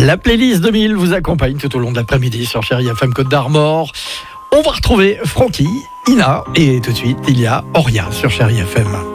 La playlist 2000 vous accompagne tout au long de l'après-midi sur Chérie FM Côte d'Armor. On va retrouver Francky, Ina et tout de suite il y a Oria sur Chérie FM.